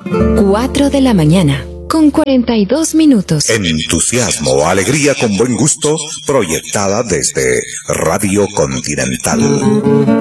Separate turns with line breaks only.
4 de la mañana, con 42 minutos.
Entusiasmo, alegría con buen gusto, proyectada desde Radio Continental.